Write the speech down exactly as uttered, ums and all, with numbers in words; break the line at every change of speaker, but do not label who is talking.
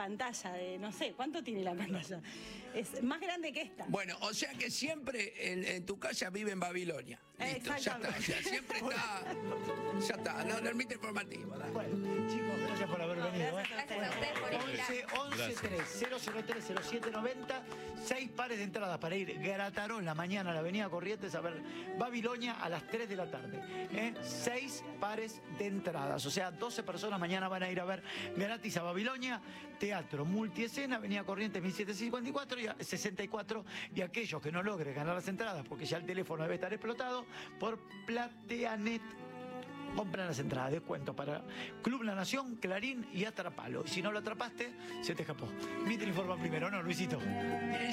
pantalla de, no sé, ¿cuánto tiene la pantalla? Es más grande que esta.
Bueno, o sea que siempre en, en tu casa vive en Babilonia. Listo, ya está. O sea, siempre está. Ya está. No, dormite informativo. Dale.
Bueno, chicos, gracias por haber
No,
venido.
gracias
¿eh?
Gracias a ustedes por invitar.
once tres cero cero tres cero siete noventa, seis pares de entradas para ir Gratarón la mañana a la avenida Corrientes a ver Babilonia a las tres de la tarde. ¿eh? Seis pares de entradas, o sea, doce personas mañana van a ir a ver gratis a Babilonia, teatro multiescena, avenida Corrientes mil setecientos cincuenta y cuatro y a- sesenta y cuatro, y aquellos que no logren ganar las entradas porque ya el teléfono debe estar explotado, por Plateanet compran las entradas, descuento para Club La Nación, Clarín y Atrapalo. Y si no lo atrapaste, se te escapó. Mitre informa primero, ¿no, Luisito?